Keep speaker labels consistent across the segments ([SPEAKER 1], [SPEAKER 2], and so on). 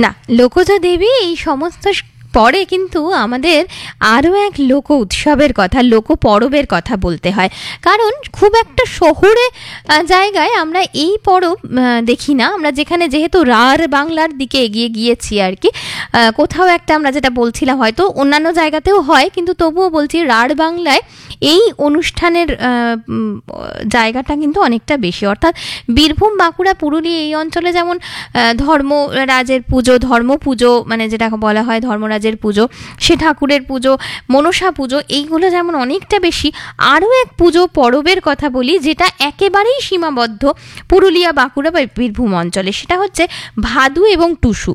[SPEAKER 1] না, লোকজ দেবী এই সমস্ত পরে কিন্তু আমাদের আরও এক লোক উৎসবের কথা, লোক পরবের কথা বলতে হয়। কারণ খুব একটা শহুরে জায়গায় আমরা এই পরব দেখি না। আমরা যেখানে যেহেতু রাঢ় বাংলার দিকে এগিয়ে গিয়েছি আর কি, কোথাও একটা আমরা যেটা বলছিলাম হয়তো অন্যান্য জায়গাতেও হয়, কিন্তু তবুও বলছি রাঢ় বাংলায় এই অনুষ্ঠানের জায়গাটা কিন্তু অনেকটা বেশি। অর্থাৎ বীরভূম, বাঁকুড়া, পুরুলিয়া এই অঞ্চলে যেমন ধর্মরাজের পুজো, ধর্ম পুজো মানে যেটা বলা হয় ধর্মরাজের পুজো, সে ঠাকুরের পুজো, মনসা পুজো, এইগুলো যেমন অনেকটা বেশি, আরও এক পুজো পরবের কথা বলি যেটা একেবারেই সীমাবদ্ধ পুরুলিয়া, বাঁকুড়া বা বীরভূম অঞ্চলে, সেটা হচ্ছে ভাদু এবং টুসু।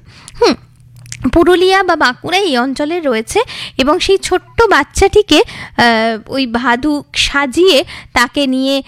[SPEAKER 1] পুরুলিয়া বা বাঁকুড়া এই অঞ্চলে রয়েছে এবং সেই ছোট্ট বাচ্চাটিকে ওই ভাদু সাজিয়ে তাকে নিয়ে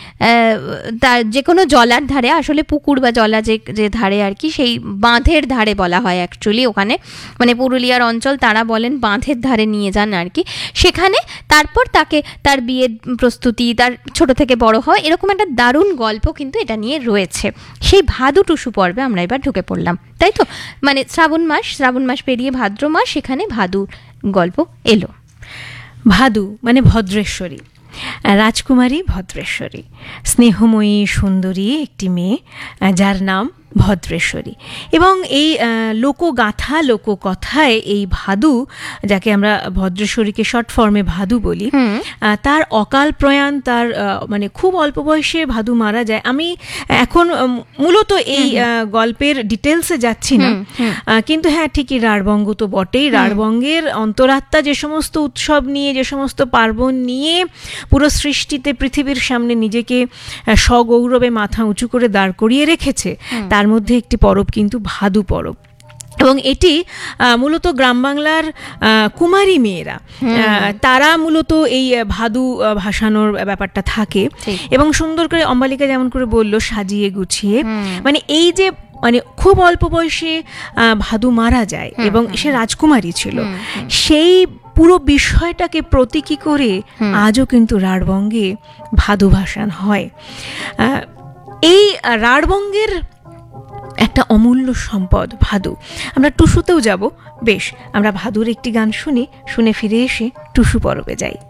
[SPEAKER 1] তার যে কোনো জলার ধারে, আসলে পুকুর বা জলা যে ধারে আর কি, সেই বাঁধের ধারে বলা হয় অ্যাকচুয়ালি ওখানে, মানে পুরুলিয়ার অঞ্চল তারা বলেন বাঁধের ধারে নিয়ে যান আর কি, সেখানে তারপর তাকে তার বিয়ের প্রস্তুতি, তার ছোট থেকে বড় হয়, এরকম একটা দারুণ গল্প কিন্তু এটা নিয়ে রয়েছে। সেই ভাদু টুসু পর্বে আমরা এবার ঢুকে পড়লাম, তাই তো? মানে শ্রাবণ মাস পেরিয়ে ভাদ্র মাস, সেখানে ভাদু গল্প এলো।
[SPEAKER 2] ভাদু মানে ভদ্রেশ্বরী, রাজকুমারী ভদ্রেশ্বরী, স্নেহময়ী সুন্দরী একটি মেয়ে যার নাম ভদ্রেশ্বরী। এবং এই লোকগাথা লোককথায় এই ভাদু, যাকে আমরা ভদ্রেশ্বরীকে শর্ট ফর্মে ভাদু বলি, তার অকাল প্রয়াণ, তার মানে খুব অল্প বয়সে ভাদু মারা যায়। আমি এখন মূলত এই গল্পের ডিটেলসে যাচ্ছি না, কিন্তু হ্যাঁ ঠিকই, রাঢ়বঙ্গ তো বটেই। রাঢ়বঙ্গের অন্তরাত্মা যে সমস্ত উৎসব নিয়ে, যে সমস্ত পার্বণ নিয়ে পুরো সৃষ্টিতে পৃথিবীর সামনে নিজেকে সগৌরবে মাথা উঁচু করে দাঁড় করিয়ে রেখেছে, তার মধ্যে একটি পরব কিন্তু ভাদু পরব। এবং এটি মূলত গ্রাম বাংলার কুমারী মেয়েরা, তারা মূলত এই ভাদু ভাসানোর ব্যাপারটা থাকে এবং সুন্দর করে অম্বালিকা যেমন করে বলল, সাজিয়ে গুছিয়ে, মানে এই যে মানে খুব অল্প বয়সে ভাদু মারা যায় এবং সে রাজকুমারী ছিল, সেই পুরো বিষয়টাকে প্রতীকী করে আজও কিন্তু রাঢ়বঙ্গে ভাদু ভাসান হয়। এই রাঢ়বঙ্গের একটা অমূল্য সম্পদ ভাদু। আমরা টুসুতেও যাব, বেশ আমরা ভাদুর একটি গান শুনে ফিরে এসে টুসু পরবে যাই।